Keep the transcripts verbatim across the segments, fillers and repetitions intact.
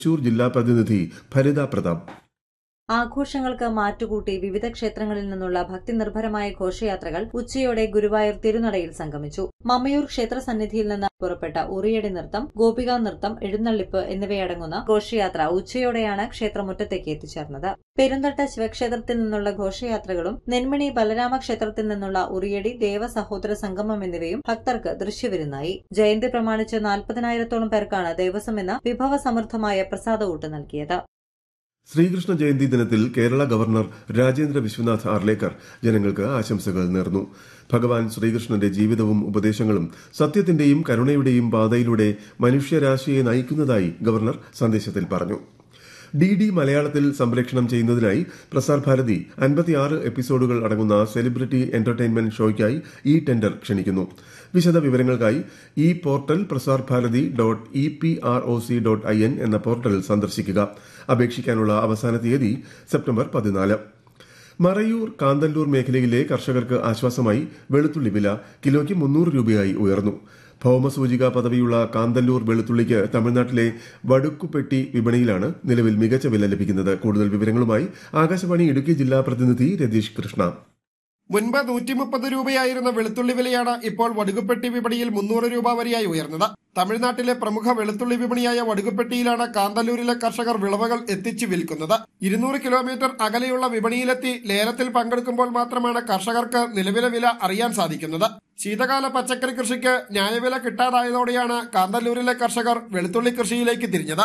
തൃശൂർ ജില്ലാ പ്രതിനിധി ഭരിത പ്രതാപ്. ആഘോഷങ്ങൾക്ക് മാറ്റുകൂട്ടി വിവിധ ക്ഷേത്രങ്ങളിൽ നിന്നുള്ള ഭക്തിനിർഭരമായ ഘോഷയാത്രകൾ ഉച്ചയോടെ ഗുരുവായൂർ തിരുനടയിൽ സംഗമിച്ചു. മമ്മയൂർ ക്ഷേത്ര സന്നിധിയിൽ നിന്ന് പുറപ്പെട്ട ഉറിയടി നൃത്തം, ഗോപികാ നൃത്തം, എഴുന്നള്ളിപ്പ് എന്നിവയടങ്ങുന്ന ഘോഷയാത്ര ഉച്ചയോടെയാണ് ക്ഷേത്രമുറ്റത്തേക്ക് എത്തിച്ചേർന്നത്. പെരുന്തട്ട ശിവക്ഷേത്രത്തിൽ നിന്നുള്ള ഘോഷയാത്രകളും നെന്മണി ബലരാമ ക്ഷേത്രത്തിൽ നിന്നുള്ള ഉറിയടി ദേവസഹോദര സംഗമം എന്നിവയും ഭക്തർക്ക് ദൃശ്യവിരുന്നായി. ജയന്തി പ്രമാണിച്ച് നാൽപ്പതിനായിരത്തോളം പേർക്കാണ് ദേവസ്വം ഇന്ന് വിഭവസമൃദ്ധമായ പ്രസാദഊട്ട് നൽകിയത്. ശ്രീകൃഷ്ണ ജയന്തി ദിനത്തിൽ കേരള ഗവർണർ രാജേന്ദ്ര വിശ്വനാഥ് ആർലേക്കർ ജനങ്ങൾക്ക് ആശംസകൾ നേർന്നു. ഭഗവാൻ ശ്രീകൃഷ്ണന്റെ ജീവിതവും ഉപദേശങ്ങളും സത്യത്തിന്റെയും കരുണയുടെയും പാതയിലൂടെ മനുഷ്യരാശിയെ നയിക്കുന്നതായി ഗവർണർ സന്ദേശത്തിൽ പറഞ്ഞു. ഡി ഡി മലയാളത്തിൽ സംപ്രേഷണം ചെയ്യുന്നതിനായി പ്രസാർ ഭാരതി അൻപത്തിയാറ് എപ്പിസോഡുകൾ അടങ്ങുന്ന സെലിബ്രിറ്റി എന്റർടൈൻമെന്റ് ഷോയ്ക്കായി ഈ ടെൻഡർ ക്ഷണിക്കുന്നു. വിശദ വിവരങ്ങൾക്കായി ഈ portal Prasar Bharati dot E P R O C dot I N എന്ന പോർട്ടൽ സന്ദർശിക്കുക. അപേക്ഷിക്കാനുള്ള അവസാന തീയതി സെപ്റ്റംബർ പതിനാല്. മറയൂർ കാന്തല്ലൂർ മേഖലയിലെ കർഷകർക്ക് ആശ്വാസമായി വെളുത്തുള്ളി വില കിലോയ്ക്ക് മുന്നൂറ് രൂപയായി ഉയർന്നു. ഭൌമസൂചിക പദവിയുള്ള കാന്തല്ലൂർ വെളുത്തുള്ളിക്ക് തമിഴ്നാട്ടിലെ വടുക്കുപെട്ടി വിപണിയിലാണ് നിലവിൽ മികച്ച വില ലഭിക്കുന്നത്. കൂടുതൽ വിവരങ്ങളുമായി ആകാശവാണി ഇടുക്കി ജില്ലാ പ്രതിനിധി രതീഷ് കൃഷ്ണ. മുൻപ് നൂറ്റി മുപ്പത് രൂപയായിരുന്ന വെളുത്തുള്ളി വിലയാണ് ഇപ്പോൾ വടുകുപ്പെട്ടി വിപണിയിൽ മുന്നൂറ് രൂപ വരെയായി ഉയർന്നത്. തമിഴ്നാട്ടിലെ പ്രമുഖ വെളുത്തുള്ളി വിപണിയായ വടുകുപ്പെട്ടിയിലാണ് കാന്തല്ലൂരിലെ കർഷകർ വിളവുകൾ എത്തിച്ചു വിൽക്കുന്നത്. ഇരുന്നൂറ് കിലോമീറ്റർ അകലെയുള്ള വിപണിയിലെത്തി ലേലത്തിൽ പങ്കെടുക്കുമ്പോൾ മാത്രമാണ് കർഷകർക്ക് നിലവിലെ വില അറിയാൻ സാധിക്കുന്നത്. ശീതകാല പച്ചക്കറി കൃഷിക്ക് ന്യായവില കിട്ടാതായതോടെയാണ് കാന്തല്ലൂരിലെ കർഷകർ വെളുത്തുള്ളി കൃഷിയിലേക്ക് തിരിഞ്ഞത്.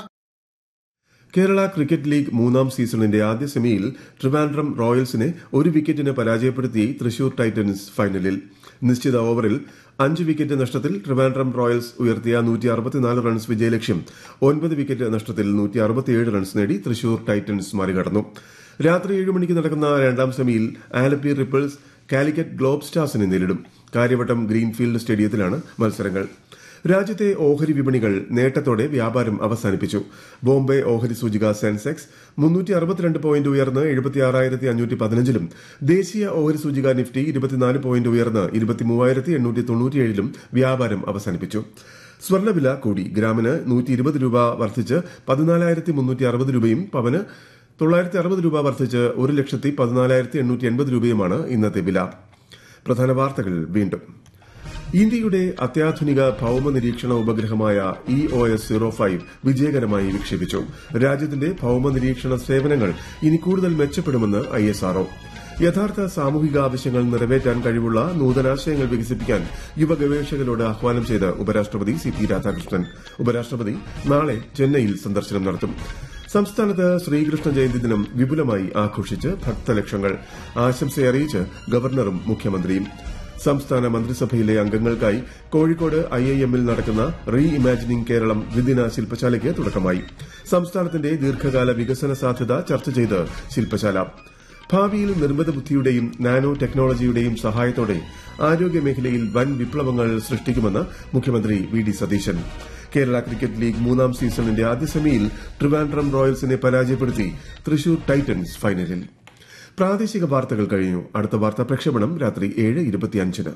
കേരള ക്രിക്കറ്റ് ലീഗ് മൂന്നാം സീസണിന്റെ ആദ്യ സെമിയിൽ ട്രിവാൻഡ്രം റോയൽസിനെ ഒരു വിക്കറ്റിന് പരാജയപ്പെടുത്തി തൃശൂർ ടൈറ്റൻസ് ഫൈനലിൽ. നിശ്ചിത ഓവറിൽ അഞ്ച് വിക്കറ്റ് നഷ്ടത്തിൽ ട്രിവാൻഡ്രം റോയൽസ് ഉയർത്തിയ നൂറ്റി അറുപത്തിനാല് റൺസ് വിജയലക്ഷ്യം ഒൻപത് വിക്കറ്റ് നഷ്ടത്തിൽ നൂറ്റി അറുപത്തിയേഴ് റൺസ് നേടി തൃശൂർ ടൈറ്റൻസ് മറികടന്നു. രാത്രി ഏഴ് മണിക്ക് നടക്കുന്ന രണ്ടാം സെമിയിൽ ആലപ്പി റിപ്പിൾസ് കാലിക്കറ്റ് ഗ്ലോബ് സ്റ്റാർസിനെ നേരിടും. കാര്യവട്ടം ഗ്രീൻഫീൽഡ് സ്റ്റേഡിയത്തിലാണ് മത്സരങ്ങൾ. രാജ്യത്തെ ഓഹരി വിപണികൾ നേട്ടത്തോടെ വ്യാപാരം അവസാനിപ്പിച്ചു. ബോംബെ ഓഹരി സൂചിക സെൻസെക്സ് മുന്നൂറ്റി അറുപത്തിരണ്ട് പോയിന്റ് ഉയർന്ന് എഴുപത്തിയാറായിരത്തി അഞ്ഞൂറ്റി പതിനഞ്ചിലും ദേശീയ ഓഹരി സൂചിക നിഫ്റ്റി ഇരുപത്തിനാല് പോയിന്റ് ഉയർന്ന് ഇരുപത്തിമൂവായിരത്തി എണ്ണൂറ്റി തൊണ്ണൂറ്റിയേഴിലും വ്യാപാരം അവസാനിപ്പിച്ചു. സ്വർണ്ണവില കൂടി. ഗ്രാമിന് നൂറ്റി ഇരുപത് രൂപ വർദ്ധിച്ച് പതിനാലായിരത്തി മുന്നൂറ്റി അറുപത് രൂപയും പവന് തൊള്ളായിരത്തി അറുപത് രൂപ വർദ്ധിച്ച് ഒരു ലക്ഷത്തി പതിനാലായിരത്തി എണ്ണൂറ്റി എൺപത് രൂപയുമാണ് ഇന്നത്തെ വില. പ്രധാന വാർത്തകൾ വീണ്ടും. ഇന്ത്യയുടെ അത്യാധുനിക ഭൌമ നിരീക്ഷണ ഉപഗ്രഹമായ E O S zero five വിജയകരമായി വിക്ഷേപിച്ചു. രാജ്യത്തിന്റെ ഭൌമ നിരീക്ഷണ സേവനങ്ങൾ ഇനി കൂടുതൽ മെച്ചപ്പെടുമെന്ന് ഐ എസ് ആർ ഒ. യഥാർത്ഥ സാമൂഹിക ആവശ്യങ്ങൾ നിറവേറ്റാൻ കഴിവുള്ള നൂതനാശയങ്ങൾ വികസിപ്പിക്കാൻ യുവ ഗവേഷകരോട് ആഹ്വാനം ചെയ്ത് ഉപരാഷ്ട്രപതി സി പി രാധാകൃഷ്ണൻ. ഉപരാഷ്ട്രപതി നാളെ ചെന്നൈയിൽ സന്ദർശനം നടത്തും. സംസ്ഥാനത്ത് ശ്രീകൃഷ്ണ ജയന്തി ദിനം വിപുലമായി ആഘോഷിച്ച് ഭക്തലക്ഷങ്ങൾ. ആശംസയറിയിച്ച് ഗവർണറും മുഖ്യമന്ത്രിയും. സംസ്ഥാന മന്ത്രിസഭയിലെ അംഗങ്ങൾക്കായി കോഴിക്കോട് ഐ ഐ എമ്മിൽ നടക്കുന്ന റീ ഇമാജിനിംഗ് കേരളം ദ്വിദിന ശില്പശാലയ്ക്ക് തുടക്കമായി. സംസ്ഥാനത്തിന്റെ ദീർഘകാല വികസന സാധ്യത ചർച്ച ചെയ്ത് ശില്പശാല. ഭാവിയിൽ നിർമ്മിത ബുദ്ധിയുടെയും നാനോ ടെക്നോളജിയുടെയും സഹായത്തോടെ ആരോഗ്യമേഖലയിൽ വൻ വിപ്ലവങ്ങൾ സൃഷ്ടിക്കുമെന്ന് മുഖ്യമന്ത്രി V D Satheesan. Kerala cricket league മൂന്നാം സീസണിന്റെ ആദ്യ സെമിയിൽ ട്രിവാൻഡ്രം റോയൽസിനെ പരാജയപ്പെടുത്തി തൃശൂർ ടൈറ്റൻസ് ഫൈനലിൽ. പ്രാദേശിക വാർത്തകൾ കഴിഞ്ഞു. അടുത്ത വാർത്താ പ്രക്ഷേപണം രാത്രി ഏഴ് ഇരുപത്തിയഞ്ചിന്.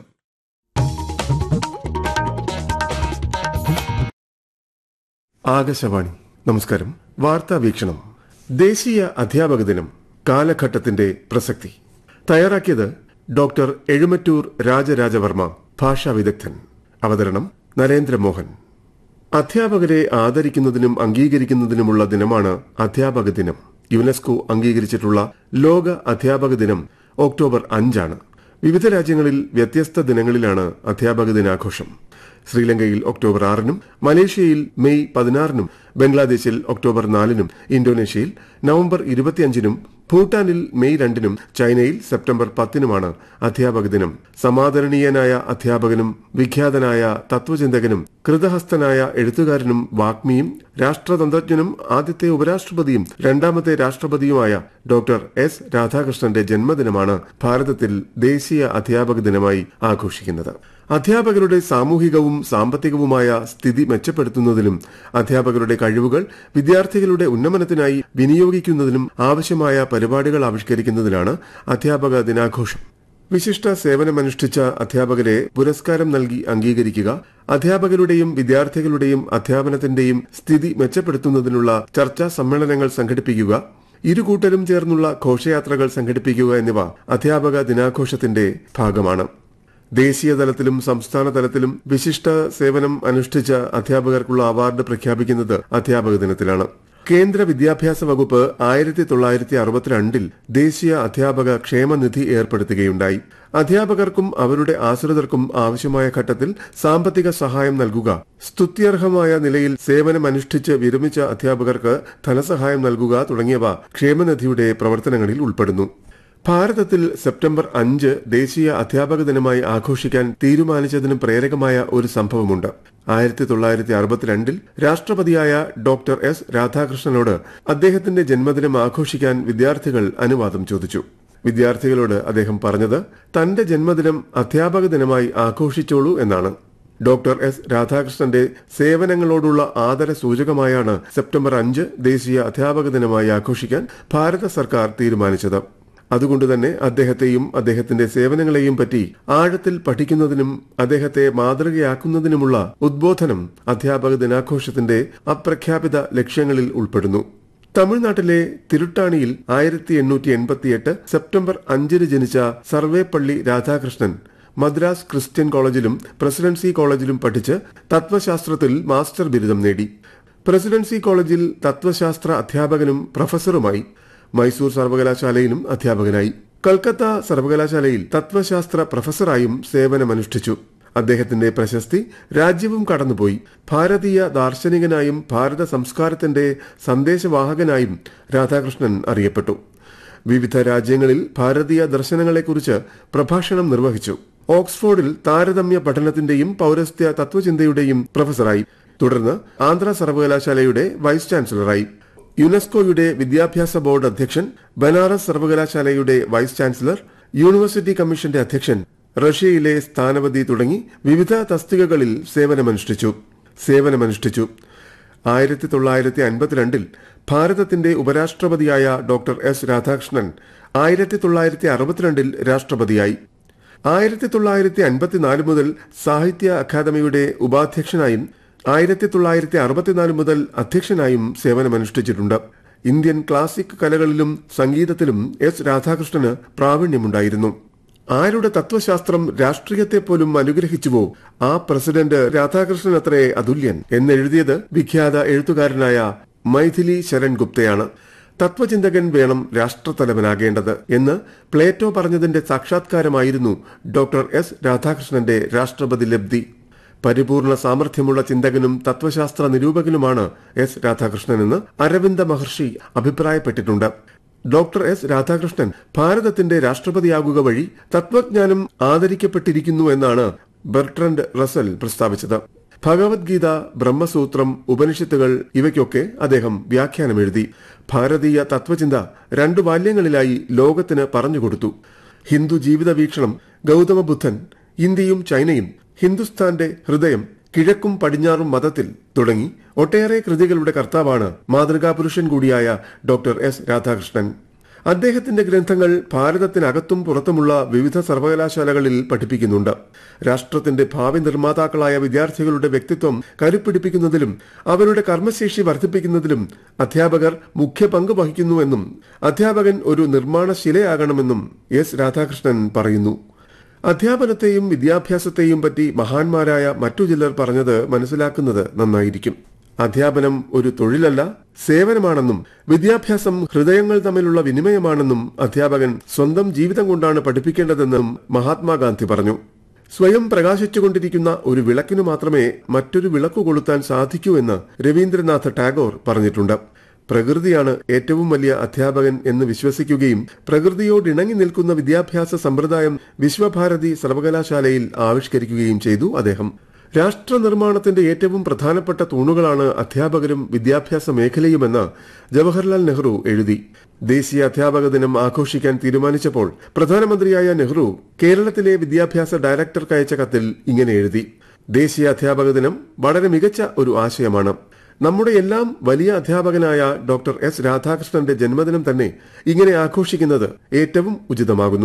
ആകാശവാണി. നമസ്കാരം. വാർത്താ വീക്ഷണം. ദേശീയ അധ്യാപക ദിനം, കാലഘട്ടത്തിന്റെ പ്രസക്തി. തയ്യാറാക്കിയത് ഡോക്ടർ എഴുമറ്റൂർ രാജരാജവർമ്മ, ഭാഷാ വിദഗ്ധൻ. അവതരണം നരേന്ദ്രമോഹൻ. അധ്യാപകരെ ആദരിക്കുന്നതിനും അംഗീകരിക്കുന്നതിനുമുള്ള ദിനമാണ് അധ്യാപക ദിനം. യുനെസ്കോ അംഗീകരിച്ചിട്ടുള്ള ലോക അധ്യാപക ദിനം ഒക്ടോബർ അഞ്ചാണ്. വിവിധ രാജ്യങ്ങളിൽ വ്യത്യസ്ത ദിനങ്ങളിലാണ് അധ്യാപക ദിനാഘോഷം. ശ്രീലങ്കയിൽ ഒക്ടോബർ ആറിനും മലേഷ്യയിൽ മെയ് പതിനാറിനും ബംഗ്ലാദേശിൽ ഒക്ടോബർ നാലിനും ഇന്തോനേഷ്യയിൽ നവംബർ ഇരുപത്തിയഞ്ചിനും ഭൂട്ടാനിൽ മെയ് രണ്ടിനും ചൈനയിൽ സെപ്റ്റംബർ പത്തിനുമാണ് അധ്യാപക ദിനം. സമാദരണീയനായ അധ്യാപകനും വിഖ്യാതനായ തത്വചിന്തകനും കൃതഹസ്തനായ എഴുത്തുകാരനും വാഗ്മിയും രാഷ്ട്രതന്ത്രജ്ഞനും ആദ്യത്തെ ഉപരാഷ്ട്രപതിയും രണ്ടാമത്തെ രാഷ്ട്രപതിയുമായ ഡോക്ടർ എസ് രാധാകൃഷ്ണന്റെ ജന്മദിനമാണ് ഭാരതത്തിൽ ദേശീയ അധ്യാപക ദിനമായി ആഘോഷിക്കുന്നത്. അധ്യാപകരുടെ സാമൂഹികവും സാമ്പത്തികവുമായ സ്ഥിതി മെച്ചപ്പെടുത്തുന്നതിലും അധ്യാപകരുടെ കഴിവുകൾ വിദ്യാർത്ഥികളുടെ ഉന്നമനത്തിനായി വിനിയോഗിക്കുന്നതിനും ആവശ്യമായ പരിപാടികൾ ആവിഷ്കരിക്കുന്നതിനാണ് അധ്യാപക ദിനാഘോഷം. വിശിഷ്ട സേവനമനുഷ്ഠിച്ച അധ്യാപകരെ പുരസ്കാരം നൽകി അംഗീകരിക്കുക, അധ്യാപകരുടെയും വിദ്യാർത്ഥികളുടെയും അധ്യാപനത്തിന്റെയും സ്ഥിതി മെച്ചപ്പെടുത്തുന്നതിനുള്ള ചർച്ചാ സമ്മേളനങ്ങൾ സംഘടിപ്പിക്കുക, ഇരുകൂട്ടരും ചേർന്നുള്ള ഘോഷയാത്രകൾ സംഘടിപ്പിക്കുക എന്നിവ അധ്യാപക ദിനാഘോഷത്തിന്റെ ഭാഗമാണ്. ദേശീയ തലത്തിലും സംസ്ഥാന തലത്തിലും വിശിഷ്ട സേവനം അനുഷ്ഠിച്ച അധ്യാപകർക്കുള്ള അവാർഡ് പ്രഖ്യാപിക്കുന്നത് അധ്യാപക ദിനത്തിലാണ്. കേന്ദ്ര വിദ്യാഭ്യാസ വകുപ്പ് ആയിരത്തി തൊള്ളായിരത്തി അറുപത്തിരണ്ടിൽ ദേശീയ അധ്യാപക ക്ഷേമനിധി ഏർപ്പെടുത്തുകയുണ്ടായി. അധ്യാപകർക്കും അവരുടെ ആശ്രിതർക്കും ആവശ്യമായ ഘട്ടത്തിൽ സാമ്പത്തിക സഹായം നൽകുക, സ്തുത്യർഹമായ നിലയിൽ സേവനമനുഷ്ഠിച്ച് വിരമിച്ച അധ്യാപകർക്ക് ധനസഹായം നൽകുക തുടങ്ങിയവ ക്ഷേമനിധിയുടെ പ്രവർത്തനങ്ങളിൽ ഉൾപ്പെടുന്നു. ഭാരതത്തിൽ സെപ്റ്റംബർ അഞ്ച് ദേശീയ അധ്യാപക ദിനമായി ആഘോഷിക്കാൻ തീരുമാനിച്ചതിന് പ്രേരകമായ ഒരു സംഭവമുണ്ട്. ആയിരത്തി തൊള്ളായിരത്തി അറുപത്തിരണ്ടിൽ രാഷ്ട്രപതിയായ ഡോക്ടർ എസ് രാധാകൃഷ്ണനോട് അദ്ദേഹത്തിന്റെ ജന്മദിനം ആഘോഷിക്കാൻ വിദ്യാർത്ഥികൾ അനുവാദം ചോദിച്ചു. വിദ്യാർത്ഥികളോട് അദ്ദേഹം പറഞ്ഞത് തന്റെ ജന്മദിനം അധ്യാപക ദിനമായി ആഘോഷിച്ചോളൂ എന്നാണ്. ഡോക്ടർ എസ് രാധാകൃഷ്ണന്റെ സേവനങ്ങളോടുള്ള ആദര സൂചകമായാണ് സെപ്റ്റംബർ അഞ്ച് ദേശീയ അധ്യാപക ദിനമായി ആഘോഷിക്കാൻ ഭാരത സർക്കാർ തീരുമാനിച്ചത്. അതുകൊണ്ടുതന്നെ അദ്ദേഹത്തെയും അദ്ദേഹത്തിന്റെ സേവനങ്ങളെയും പറ്റി ആഴത്തിൽ പഠിക്കുന്നതിനും അദ്ദേഹത്തെ മാതൃകയാക്കുന്നതിനുമുള്ള ഉദ്ബോധനം അധ്യാപക ദിനാഘോഷത്തിന്റെ അപ്രഖ്യാപിത ലക്ഷ്യങ്ങളിൽ ഉൾപ്പെടുന്നു. തമിഴ്നാട്ടിലെ തിരുട്ടാണിയിൽ ആയിരത്തി എണ്ണൂറ്റി എൺപത്തിയെട്ട് സെപ്റ്റംബർ അഞ്ചിന് ജനിച്ച സർവേപ്പള്ളി രാധാകൃഷ്ണൻ മദ്രാസ് ക്രിസ്ത്യൻ കോളേജിലും പ്രസിഡൻസി കോളേജിലും പഠിച്ച് തത്വശാസ്ത്രത്തിൽ മാസ്റ്റർ ബിരുദം നേടി. പ്രസിഡൻസി കോളേജിൽ തത്വശാസ്ത്ര അധ്യാപകനും പ്രൊഫസറുമായി. മൈസൂർ സർവകലാശാലയിലും അധ്യാപകനായി. കൽക്കത്ത സർവകലാശാലയിൽ തത്വശാസ്ത്ര പ്രൊഫസറായും സേവനമനുഷ്ഠിച്ചു. അദ്ദേഹത്തിന്റെ പ്രശസ്തി രാജ്യവും കടന്നുപോയി. ഭാരതീയ ദാർശനികനായും ഭാരത സംസ്കാരത്തിന്റെ സന്ദേശവാഹകനായും രാധാകൃഷ്ണൻ അറിയപ്പെട്ടു. വിവിധ രാജ്യങ്ങളിൽ ഭാരതീയ ദർശനങ്ങളെക്കുറിച്ച് പ്രഭാഷണം നിർവഹിച്ചു. ഓക്സ്ഫോർഡിൽ താരതമ്യ പഠനത്തിന്റെയും പൌരസ്ത്യ തത്വചിന്തയുടെയും പ്രൊഫസറായി. തുടർന്ന് ആന്ധ്ര സർവകലാശാലയുടെ വൈസ് ചാൻസലറായി. യുനെസ്കോയുടെ വിദ്യാഭ്യാസ ബോർഡ് അധ്യക്ഷൻ, ബനാറസ് സർവകലാശാലയുടെ വൈസ് ചാൻസലർ, യൂണിവേഴ്സിറ്റി കമ്മീഷന്റെ അധ്യക്ഷൻ, റഷ്യയിലെ സ്ഥാനപതി തുടങ്ങി വിവിധ തസ്തികകളിൽ സേവനമനുഷ്ഠിച്ചു സേവനമനുഷ്ഠിച്ചു ആയിരത്തി തൊള്ളായിരത്തി അൻപത്തിരണ്ടിൽ ഭാരതത്തിന്റെ ഉപരാഷ്ട്രപതിയായ ഡോക്ടർ എസ് രാധാകൃഷ്ണൻ ആയിരത്തി തൊള്ളായിരത്തി അറുപത്തിരണ്ടിൽ രാഷ്ട്രപതിയായി. ആയിരത്തി തൊള്ളായിരത്തി അൻപത്തിനാല് മുതൽ സാഹിത്യ അക്കാദമിയുടെ ഉപാധ്യക്ഷനായും ആയിരത്തി തൊള്ളായിരത്തി അറുപത്തിനാല് മുതൽ അധ്യക്ഷനായും സേവനമനുഷ്ഠിച്ചിട്ടുണ്ട്. ഇന്ത്യൻ ക്ലാസിക് കലകളിലും സംഗീതത്തിലും എസ് രാധാകൃഷ്ണന് പ്രാവീണ്യമുണ്ടായിരുന്നു. ആരുടെ തത്വശാസ്ത്രം രാഷ്ട്രീയത്തെ പോലും അനുഗ്രഹിച്ചുവോ ആ പ്രസിഡന്റ് രാധാകൃഷ്ണൻ അത്രേ അതുല്യൻ എന്നെഴുതിയത് വിഖ്യാത എഴുത്തുകാരനായ മൈഥിലി ശരൺ ഗുപ്തയാണ്. തത്വചിന്തകൻ വേണം രാഷ്ട്രത്തലവനാകേണ്ടത് എന്ന് പ്ലേറ്റോ പറഞ്ഞതിന്റെ സാക്ഷാത്കാരമായിരുന്നു ഡോക്ടർ എസ് രാധാകൃഷ്ണന്റെ രാഷ്ട്രപതി ലബ്ധി. പരിപൂർണ സാമർഥ്യമുള്ള ചിന്തകനും തത്വശാസ്ത്ര നിരൂപകനുമാണ് എസ് രാധാകൃഷ്ണനെന്ന് അരവിന്ദ മഹർഷി അഭിപ്രായപ്പെട്ടിട്ടുണ്ട്. ഡോക്ടർ എസ് രാധാകൃഷ്ണൻ ഭാരതത്തിന്റെ രാഷ്ട്രപതിയാകുക വഴി തത്വജ്ഞാനം ആദരിക്കപ്പെട്ടിരിക്കുന്നു എന്നാണ് ബെർട്രൻഡ് റസൽ പ്രസ്താവിച്ചത്. ഭഗവത്ഗീത, ബ്രഹ്മസൂത്രം, ഉപനിഷത്തുകൾ ഇവയ്ക്കൊക്കെ അദ്ദേഹം വ്യാഖ്യാനമെഴുതി. ഭാരതീയ തത്വചിന്ത രണ്ടു വാല്യങ്ങളിലായി ലോകത്തിന് പറഞ്ഞുകൊടുത്തു. ഹിന്ദു ജീവിത വീക്ഷണം, ഗൗതമ ബുദ്ധൻ, ഇന്ത്യയും ചൈനയും, ഹിന്ദുസ്ഥാന്റെ ഹൃദയം, കിഴക്കും പടിഞ്ഞാറും മതത്തിൽ തുടങ്ങി ഒട്ടേറെ കൃതികളുടെ കർത്താവാണ് മാതൃകാ പുരുഷൻ കൂടിയായ ഡോക്ടർ എസ് രാധാകൃഷ്ണൻ. അദ്ദേഹത്തിന്റെ ഗ്രന്ഥങ്ങൾ ഭാരതത്തിനകത്തും പുറത്തുമുള്ള വിവിധ സർവകലാശാലകളിൽ പഠിപ്പിക്കുന്നുണ്ട്. രാഷ്ട്രത്തിന്റെ ഭാവി നിർമ്മാതാക്കളായ വിദ്യാർത്ഥികളുടെ വ്യക്തിത്വം കരുപ്പിടിപ്പിക്കുന്നതിലും അവരുടെ കർമ്മശേഷി വർദ്ധിപ്പിക്കുന്നതിലും അധ്യാപകർ മുഖ്യ പങ്ക് വഹിക്കുന്നുവെന്നും അധ്യാപകൻ ഒരു നിർമ്മാണശിലയാകണമെന്നും എസ് രാധാകൃഷ്ണൻ പറയുന്നു. അധ്യാപനത്തെയും വിദ്യാഭ്യാസത്തെയും പറ്റി മഹാന്മാരായ മറ്റു ചിലർ പറഞ്ഞത് മനസ്സിലാക്കുന്നത് നന്നായിരിക്കും. അധ്യാപനം ഒരു തൊഴിലല്ല, സേവനമാണെന്നും വിദ്യാഭ്യാസം ഹൃദയങ്ങൾ തമ്മിലുള്ള വിനിമയമാണെന്നും അധ്യാപകൻ സ്വന്തം ജീവിതം കൊണ്ടാണ് പഠിപ്പിക്കേണ്ടതെന്നും മഹാത്മാഗാന്ധി പറഞ്ഞു. സ്വയം പ്രകാശിച്ചുകൊണ്ടിരിക്കുന്ന ഒരു വിളക്കിനു മാത്രമേ മറ്റൊരു വിളക്കു കൊളുത്താൻ സാധിക്കൂ എന്ന് രവീന്ദ്രനാഥ് ടാഗോർ പറഞ്ഞിട്ടുണ്ട്. പ്രകൃതിയാണ് ഏറ്റവും വലിയ അധ്യാപകൻ എന്ന് വിശ്വസിക്കുകയും പ്രകൃതിയോടിണങ്ങി നിൽക്കുന്ന വിദ്യാഭ്യാസ സമ്പ്രദായം വിശ്വഭാരതി സർവകലാശാലയിൽ ആവിഷ്കരിക്കുകയും ചെയ്തു അദ്ദേഹം. രാഷ്ട്ര നിർമ്മാണത്തിന്റെ ഏറ്റവും പ്രധാനപ്പെട്ട തൂണുകളാണ് അധ്യാപകരും വിദ്യാഭ്യാസ മേഖലയുമെന്ന് ജവഹർലാൽ നെഹ്റു എഴുതി. ദേശീയ അധ്യാപക ദിനം ആഘോഷിക്കാൻ തീരുമാനിച്ചപ്പോൾ പ്രധാനമന്ത്രിയായ നെഹ്റു കേരളത്തിലെ വിദ്യാഭ്യാസ ഡയറക്ടർക്ക് അയച്ച കത്തിൽ ഇങ്ങനെ എഴുതി: ദേശീയ അധ്യാപക ദിനം വളരെ മികച്ച ഒരു ആശയമാണ്. നമ്മുടെ എല്ലാം വലിയ അധ്യാപകനായ ഡോക്ടർ എസ് രാധാകൃഷ്ണന്റെ ജന്മദിനം തന്നെ ഇങ്ങനെ ആഘോഷിക്കുന്നത് ഏറ്റവും ഉചിതമാകുന്നു.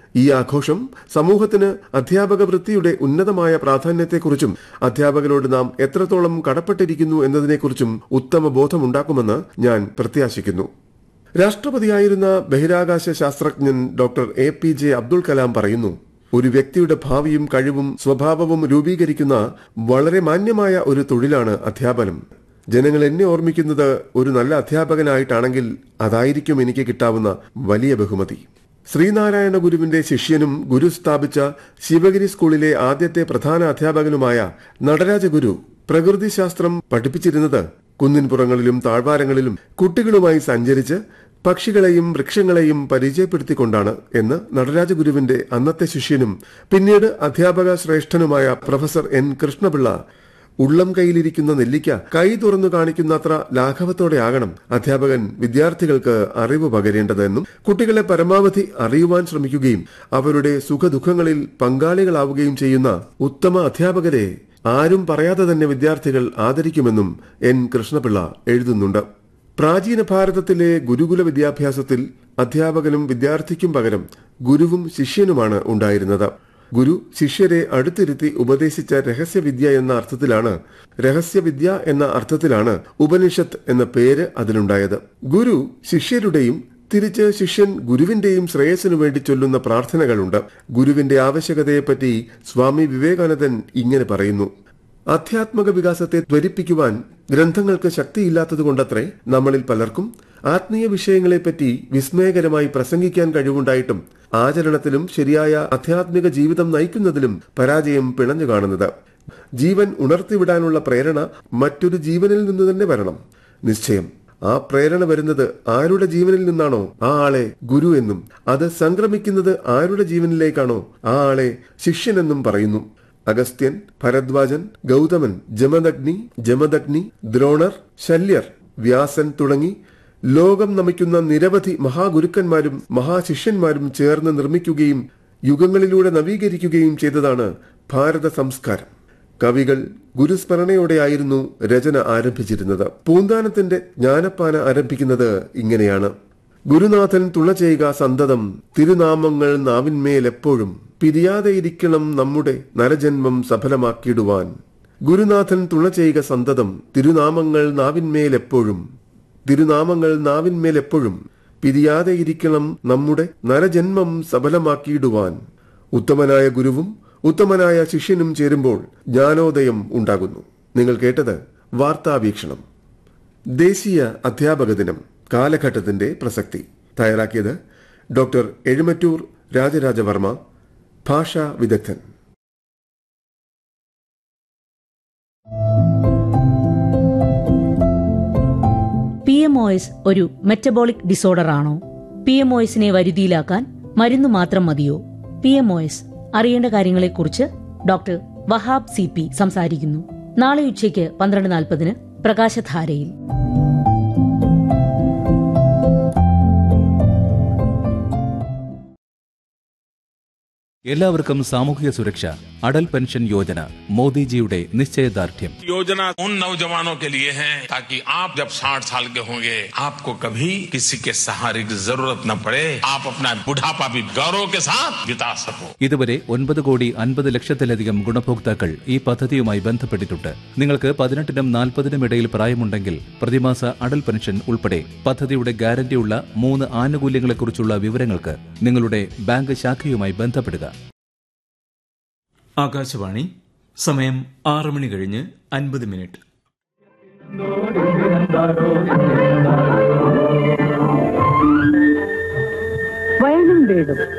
ഈ ആഘോഷം സമൂഹത്തിന് അധ്യാപക വൃത്തിയുടെ ഉന്നതമായ പ്രാധാന്യത്തെക്കുറിച്ചും അധ്യാപകരോട് നാം എത്രത്തോളം കടപ്പെട്ടിരിക്കുന്നു എന്നതിനെക്കുറിച്ചും ഉത്തമ ബോധമുണ്ടാക്കുമെന്ന് ഞാൻ പ്രത്യാശിക്കുന്നു. രാഷ്ട്രപതിയായിരുന്ന ബഹിരാകാശ ശാസ്ത്രജ്ഞൻ doctor A P J Abdul Kalam പറയുന്നു, ഒരു വ്യക്തിയുടെ ഭാവിയും കഴിവും സ്വഭാവവും രൂപീകരിക്കുന്ന വളരെ മാന്യമായ ഒരു തൊഴിലാണ് അധ്യാപനം. ജനങ്ങൾ എന്നെ ഓർമ്മിക്കുന്നത് ഒരു നല്ല അധ്യാപകനായിട്ടാണെങ്കിൽ അതായിരിക്കും എനിക്ക് കിട്ടാവുന്ന വലിയ ബഹുമതി. ശ്രീനാരായണ ഗുരുവിന്റെ ശിഷ്യനും ഗുരു സ്ഥാപിച്ച ശിവഗിരി സ്കൂളിലെ ആദ്യത്തെ പ്രധാന അധ്യാപകനുമായ നടരാജ ഗുരു പ്രകൃതിശാസ്ത്രം പഠിപ്പിച്ചിരുന്നത് കുന്നിൻപുറങ്ങളിലും താഴ്വാരങ്ങളിലും കുട്ടികളുമായി സഞ്ചരിച്ച് പക്ഷികളെയും വൃക്ഷങ്ങളെയും പരിചയപ്പെടുത്തിക്കൊണ്ടാണ് എന്ന് നടരാജ ഗുരുവിന്റെ അന്നത്തെ ശിഷ്യനും പിന്നീട് അധ്യാപക ശ്രേഷ്ഠനുമായ പ്രൊഫസർ എൻ കൃഷ്ണപിള്ള ഉള്ളം കൈയിലിരിക്കുന്ന നെല്ലിക്ക കൈ തുറന്നു കാണിക്കുന്നത്ര ലാഘവത്തോടെയാകണം അധ്യാപകൻ വിദ്യാർത്ഥികൾക്ക് അറിവ് പകരേണ്ടതെന്നും കുട്ടികളെ പരമാവധി അറിയുവാൻ ശ്രമിക്കുകയും അവരുടെ സുഖദുഃഖങ്ങളിൽ പങ്കാളികളാവുകയും ചെയ്യുന്ന ഉത്തമ അധ്യാപകരെ ആരും പറയാതെ തന്നെ വിദ്യാർത്ഥികൾ ആദരിക്കുമെന്നും എൻ കൃഷ്ണപിള്ള എഴുതുന്നുണ്ട്. പ്രാചീന ഭാരതത്തിലെ ഗുരുകുല വിദ്യാഭ്യാസത്തിൽ അധ്യാപകനും വിദ്യാർത്ഥിക്കും പകരം ഗുരുവും ശിഷ്യനുമാണ് ഉണ്ടായിരുന്നത്. ഗുരു ശിഷ്യരെ അടുത്തിരുത്തി ഉപദേശിച്ച രഹസ്യവിദ്യ എന്ന അർത്ഥത്തിലാണ് രഹസ്യവിദ്യ എന്ന അർത്ഥത്തിലാണ് ഉപനിഷത്ത് എന്ന പേര് അതിലുണ്ടായത്. ഗുരു ശിഷ്യരുടെയും തിരിച്ച് ശിഷ്യൻ ഗുരുവിന്റെയും ശ്രേയസ്സിനു വേണ്ടി ചൊല്ലുന്ന പ്രാർത്ഥനകളുണ്ട്. ഗുരുവിന്റെ ആവശ്യകതയെപ്പറ്റി സ്വാമി വിവേകാനന്ദൻ ഇങ്ങനെ പറയുന്നു, ആധ്യാത്മിക വികാസത്തെ ത്വരിപ്പിക്കുവാൻ ഗ്രന്ഥങ്ങൾക്ക് ശക്തിയില്ലാത്തതുകൊണ്ടത്രേ നമ്മളിൽ പലർക്കും ആത്മീയ വിഷയങ്ങളെപ്പറ്റി വിസ്മയകരമായി പ്രസംഗിക്കാൻ കഴിവുണ്ടായിട്ടും ആചരണത്തിലും ശരിയായ ആധ്യാത്മിക ജീവിതം നയിക്കുന്നതിലും പരാജയം പിണഞ്ഞു കാണുന്നത്. ജീവൻ ഉണർത്തിവിടാനുള്ള പ്രേരണ മറ്റൊരു ജീവനിൽ നിന്ന് തന്നെ വരണം. നിശ്ചയം ആ പ്രേരണ വരുന്നത് ആരുടെ ജീവനിൽ നിന്നാണോ ആ ആളെ ഗുരു എന്നും അത് സംക്രമിക്കുന്നത് ആരുടെ ജീവനിലേക്കാണോ ആ ആളെ ശിഷ്യനെന്നും പറയുന്നു. അഗസ്ത്യൻ, ഭരദ്വാജൻ, ഗൗതമൻ, ജമദഗ്നി, ജമദഗ്നി, ദ്രോണർ, ശല്യർ, വ്യാസൻ തുടങ്ങി ലോകം നമിക്കുന്ന നിരവധി മഹാഗുരുക്കന്മാരും മഹാശിഷ്യന്മാരും ചേർന്ന് നിർമ്മിക്കുകയും യുഗങ്ങളിലൂടെ നവീകരിക്കുകയും ചെയ്തതാണ് ഭാരത സംസ്കാരം. കവികൾ ഗുരുസ്മരണയോടെയായിരുന്നു രചന ആരംഭിച്ചിരുന്നത്. പൂന്താനത്തിന്റെ ജ്ഞാനപ്പാന ആരംഭിക്കുന്നത് ഇങ്ങനെയാണ്: ഗുരുനാഥൻ തുണ ചെയ്യുക സന്തതം, തിരുനാമങ്ങൾ നാവിന്മേലെപ്പോഴും, പിരിയാതെയിരിക്കണം നമ്മുടെ നരജന്മം സഫലമാക്കിയിടുവാൻ. ഗുരുനാഥൻ തുണ ചെയ്യുക സന്തതം, തിരുനാമങ്ങൾ നാവിന്മേലെപ്പോഴും, തിരുനാമങ്ങൾ നാവിന്മേലെപ്പോഴും, പിരിയാതെയിരിക്കണം നമ്മുടെ നരജന്മം സഫലമാക്കിയിടുവാൻ. ഉത്തമനായ ഗുരുവും ഉത്തമനായ ശിഷ്യനും ചേരുമ്പോൾ ജ്ഞാനോദയം ഉണ്ടാകുന്നു. നിങ്ങൾ കേട്ടത് വാർത്താവീക്ഷണം. ദേശീയ അധ്യാപക ദിനം, കാലഘട്ടത്തിന്റെ പ്രസക്തി. തയ്യാറാക്കിയത് ഡോക്ടർ എഴുമറ്റൂർ രാജരാജവർമ്മ, ഭാഷാ വിദഗ്ധൻ. പി എം ഒ എസ് ഒരു മെറ്റബോളിക് ഡിസോർഡർ ആണോ? പി എം ഒ എസിനെ വരുതിയിലാക്കാൻ മരുന്ന് മാത്രം മതിയോ? പി എം ഒ എസ് അറിയേണ്ട കാര്യങ്ങളെക്കുറിച്ച് ഡോക്ടർ വഹാബ് സി പി സംസാരിക്കുന്നു. നാളെ ഉച്ചയ്ക്ക് പന്ത്രണ്ട് നാൽപ്പതിന് പ്രകാശധാരയിൽ. എല്ലാവർക്കും സാമൂഹിക സുരക്ഷ, അടൽ പെൻഷൻ യോജന മോദിജിയുടെ നിശ്ചയദാർഢ്യം. योजना उन नौजवानों के लिए है ताकि आप जब साठ साल के होंगे आपको कभी किसी के सहारे की जरूरत न पड़े, आप अपना बुढ़ापा भी गौरव के साथ बिता सको. ഇതുവരെ ഒൻപത് കോടി അൻപത് ലക്ഷത്തിലധികം ഗുണഭോക്താക്കൾ ഈ പദ്ധതിയുമായി ബന്ധപ്പെട്ടിട്ടുണ്ട്. നിങ്ങൾക്ക് പതിനെട്ടിനും നാൽപ്പതിനും ഇടയിൽ പ്രായമുണ്ടെങ്കിൽ പ്രതിമാസ അടൽ പെൻഷൻ ഉൾപ്പെടെ പദ്ധതിയുടെ ഗ്യാരണ്ടിയുള്ള മൂന്ന് ആനുകൂല്യങ്ങളെക്കുറിച്ചുള്ള വിവരങ്ങൾക്ക് നിങ്ങളുടെ ബാങ്ക് ശാഖയുമായി ബന്ധപ്പെടുക. ആകാശവാണി, സമയം ആറ് മണി കഴിഞ്ഞ് അൻപത് മിനിറ്റ്. വയലും വീടും